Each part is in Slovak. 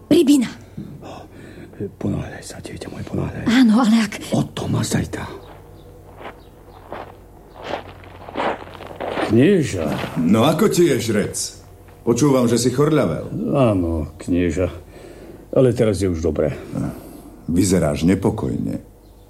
Pribina. Ponáhľaj sa, dieťa môj, ponáhľaj. Áno, ale ak... O to ma zajtra. Knieža. No ako ti je, žrec? Počúvam, že si chorľavel. Áno, knieža. Ale teraz je už dobré. Vyzeráš nepokojne.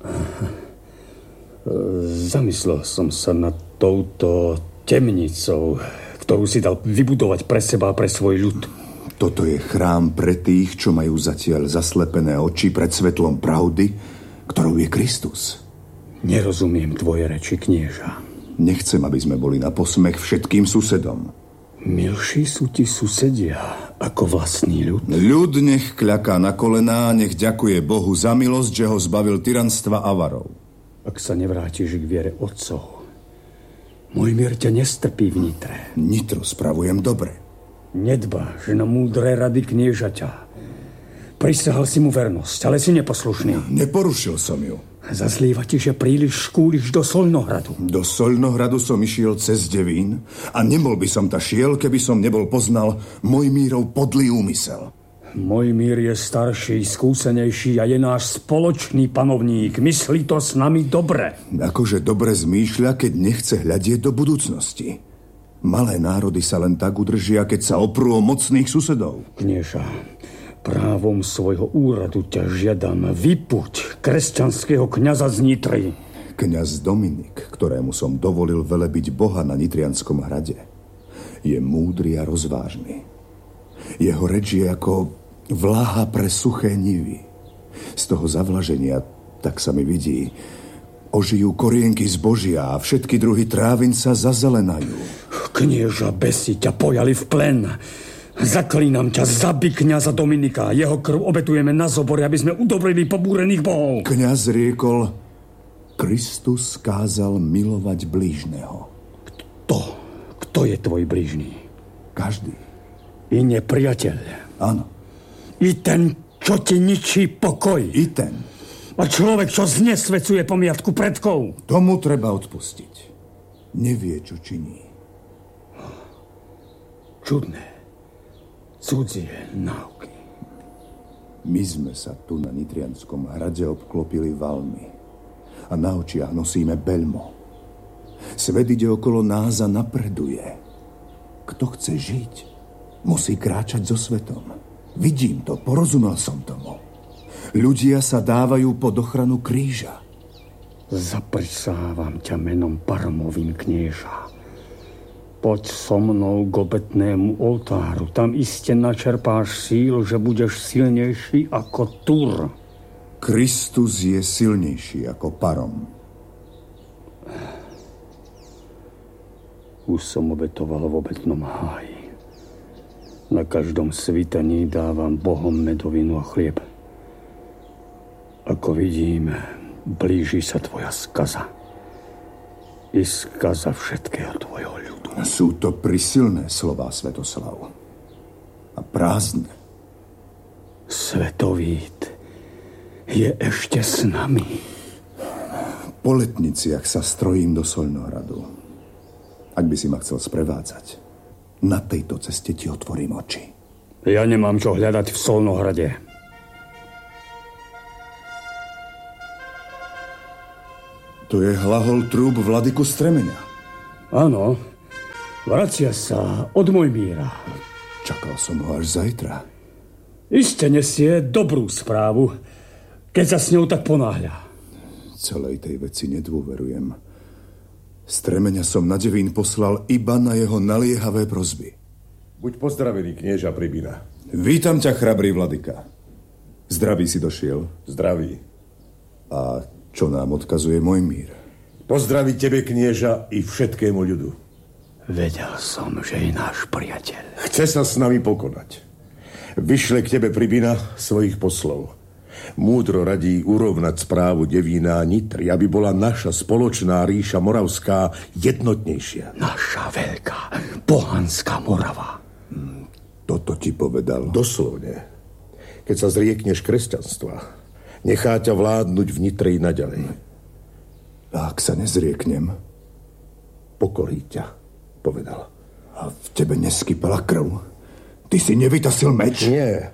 Zamyslel som sa nad touto temnicou, ktorú si dal vybudovať pre seba a pre svoj ľud. Toto je chrám pre tých, čo majú zatiaľ zaslepené oči pred svetlom pravdy, ktorou je Kristus. Nerozumiem tvoje reči, knieža. Nechcem, aby sme boli na posmech všetkým susedom. Milší sú ti susedia ako vlastný ľud. Ľud nech kľaká na kolená, nech ďakuje Bohu za milosť, že ho zbavil tyranstva avarov. Ak sa nevrátiš k viere otcov, môj mier ťa nestrpí v Nitre. Nitro spravujem dobre. Nedbáš na múdre rady kniežaťa. Prisahal si mu vernosť, ale si neposlušný. Neporušil som ju. Zazlieva ti, že príliš škúliš do Solnohradu. Do Solnohradu som išiel cez Devín a nebol by som ta šiel, keby som nebol poznal Mojmírov podlý úmysel. Mojmír je starší, skúsenejší a je náš spoločný panovník. Myslí to s nami dobre. Akože dobre zmýšľa, keď nechce hľadieť do budúcnosti. Malé národy sa len tak udržia, keď sa oprú o mocných susedov. Knieža, právom svojho úradu ťa žiadam vypuť kresťanského kňaza z Nitry. Kňaz Dominik, ktorému som dovolil velebiť Boha na Nitrianskom hrade, je múdry a rozvážny. Jeho reč je ako vláha pre suché nivy. Z toho zavlaženia, tak sa mi vidí, ožijú korienky zbožia a všetky druhy trávin sa zazelenajú. Knieža besi ťa pojali v plen. Zaklínam ťa, zabij kňaza Dominika. Jeho krv obetujeme na zobore, aby sme udobrili pobúrených bohov. Kňaz riekol, Kristus kázal milovať blížneho. Kto je tvoj blížny? Každý. I nepriateľ. Áno. I ten, čo ti ničí pokoj. I ten. A človek, čo znesvecuje pamiatku predkov. Tomu treba odpustiť. Nevie, čo činí. Čudné. Cudzie náuky. My sme sa tu na Nitrianskom hrade obklopili valmi a na očiach nosíme beľmo. Svet ide okolo nás a napreduje. Kto chce žiť, musí kráčať so svetom. Vidím to, porozumel som tomu. Ľudia sa dávajú pod ochranu kríža. Zaprisávam ťa menom Parmovým, knieža. Poď so mnou k obetnému oltáru. Tam iste načerpáš síl, že budeš silnejší ako Tur. Kristus je silnejší ako Parom. Už som obetoval v obetnom háji. Na každom svitaní dávam Bohom medovinu a chlieb. Ako vidím, blíži sa tvoja skaza. I skaza všetkého tvojho ľudu. Sú to prisilné slová, Svetoslav. A prázdne. Svetovít je ešte s nami. Po letniciach sa strojím do Solnohradu. Ak by si ma chcel sprevádzať, na tejto ceste ti otvorím oči. Ja nemám čo hľadať v Solnohrade. To je hlahol trúb vladyku Stremeňa. Áno, vracia sa od Mojmíra. Čakal som ho až zajtra. Iste nesie dobrú správu, keď sa s ňou tak ponáhľa. Celej tej veci nedôverujem. Stremeňa som na Devín poslal iba na jeho naliehavé prosby. Buď pozdravený, knieža Pribina. Vítam ťa, chrabrý vladyka. Zdravý si došiel? Zdravý. A čo nám odkazuje Mojmír? Pozdraví tebe, knieža, i všetkému ľudu. Vedel som, že je náš priateľ. Chce sa s nami pokonať. Vyšle k tebe Pribina svojich poslov. Múdro radí urovnať správu Devína a Nitry, aby bola naša spoločná ríša moravská jednotnejšia. Naša veľká pohanská Morava. Toto ti povedal? Doslovne. Keď sa zriekneš kresťanstva, nechá ťa vládnuť v Nitre i naďalej. A ak sa nezrieknem? Pokorí ťa, povedal. A v tebe neskypala krv? Ty si nevytasil meč? Nie.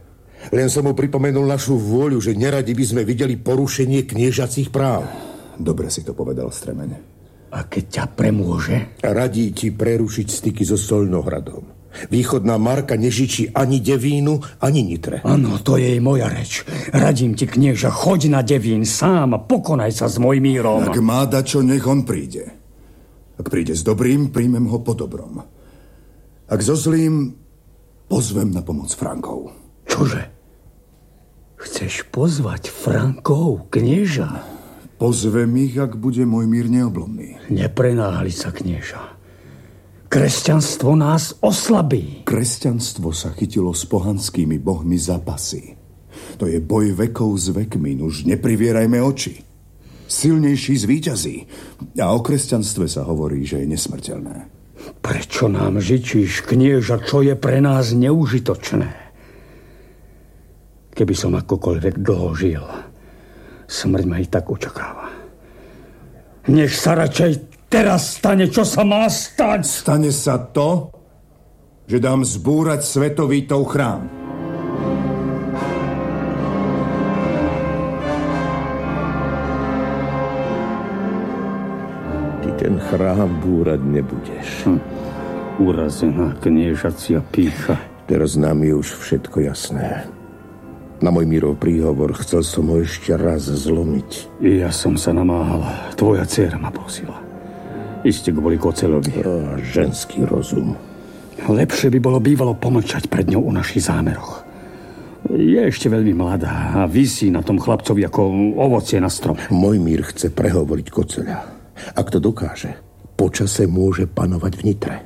Len som mu pripomenul našu vôľu, že neradi by sme videli porušenie kniežacích práv. Dobre si to povedal, Stremene. A keď ťa premôže? Radí ti prerušiť styky so Solnohradom. Východná Marka nežičí ani Devínu, ani Nitre. Áno, to je moja reč. Radím ti, knieža, choď na Devín sám a pokonaj sa s Mojmírom. Ak má dačo, nech on príde. Ak príde s dobrým, príjmem ho po dobrom. Ak so zlým, pozvem na pomoc Frankov. Čože? Chceš pozvať Frankov, knieža? Pozvem ich, ak bude Mojmír neoblomný. Neprenáhli sa, knieža. Kresťanstvo nás oslabí. Kresťanstvo sa chytilo s pohanskými bohmi za pasy. To je boj vekov s vekmi, už neprivierajme oči. Silnejší zvíťazí. A o kresťanstve sa hovorí, že je nesmrteľné. Prečo nám žičíš, knieža, čo je pre nás neužitočné? Keby som akokoľvek dlho žil, smrť ma i tak očakáva. Nech sa radšej teraz stane, čo sa má stať. Stane sa to, že dám zbúrať Svetovítov chrám. Ty ten chrám búrať nebudeš. Urazená kniežacia pýcha. Teraz nám je už všetko jasné. Na Mojmírov príhovor chcel som ho ešte raz zlomiť. Ja som sa namáhal. Tvoja dcéra ma prosila. Iste kvôli Koceľovi. Ženský rozum. Lepšie by bolo bývalo pomlčať pred ňou o našich zámeroch. Je ešte veľmi mladá a visí na tom chlapcovi ako ovocie na strome. Mojmír chce prehovoriť Koceľa. Ak to dokáže, počase môže panovať v Nitre.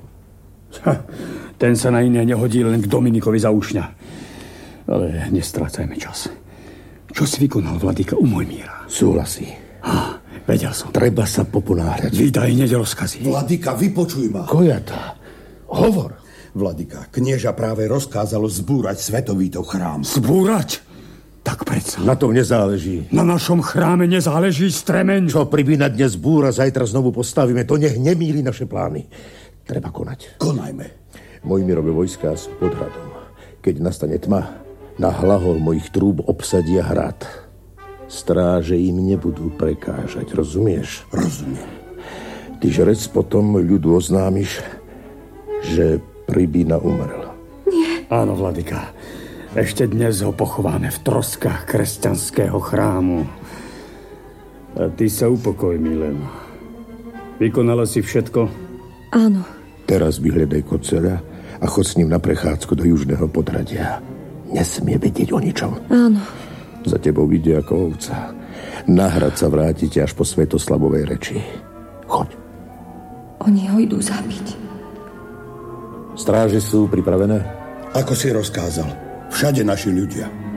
Ten sa na iné nehodí, len k Dominikovi za ušňa. Ale nestrácajme čas. Čo si vykonal, vladyka, u Mojmíra? Súhlasí. Vedel som. Treba sa poponáhľať. Vydaj hneď rozkazy. Vladyka, vypočuj ma. Kojata, hovor. Vladyka, knieža práve rozkázalo zbúrať Svetovítov chrám. Zbúrať? Tak predsa. Na tom nezáleží. Na našom chráme nezáleží, Stremeň. Čo Pribína dnes búra, zajtra znovu postavíme. To nech nemýli naše plány. Treba konať. Konajme. Mojmírove vojská sú pod hradom. Keď nastane tma, na hlahol mojich trúb obsadia hrad. Stráže im nebudú prekážať, rozumieš? Rozumiem. Ty, žrec, potom ľudu oznámiš, že Pribína umrel. Nie. Áno, vladyka. Ešte dnes ho pochováme v troskách kresťanského chrámu. A ty sa upokoj, Milena. Vykonala si všetko? Áno. Teraz vyhľadaj Koceľa a chod s ním na prechádzku do južného podradia. Nesmie vedieť o ničom. Áno. Za tebou ide ako ovca. Na hrad sa vrátite až po Svetoslavovej reči. Choď. Oni ho idú zabiť. Stráže sú pripravené? Ako si rozkázal. Všade naši ľudia.